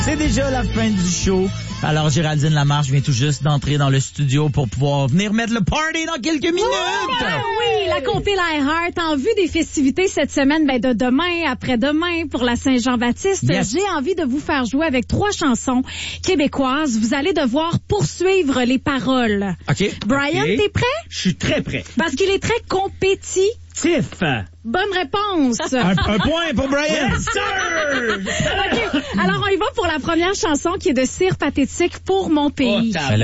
C'est déjà la fin du show. Alors, Géraldine Lamarche vient tout juste d'entrer dans le studio pour pouvoir venir mettre le party dans quelques minutes. Oui, la compil iHeart en vue des festivités cette semaine, de demain, après-demain pour la Saint-Jean-Baptiste. Yes. J'ai envie de vous faire jouer avec 3 chansons québécoises. Vous allez devoir poursuivre les paroles. OK. Brian, OK. t'es prêt? Je suis très prêt. Parce qu'il est très compétitif. Tiff. Bonne réponse. Un point pour Brian. Yes, sir! OK. Alors, on y va pour la première chanson qui est de Cire Pathétique pour mon pays. Oh,